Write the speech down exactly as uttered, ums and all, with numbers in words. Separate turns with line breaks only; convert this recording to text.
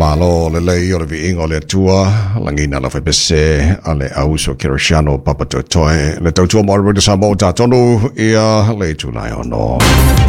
malo le le io vi ingo le tua langina la febese ale auso kirishano papato toe le tautua mo re sa mo ta tonu ia le tu lai ono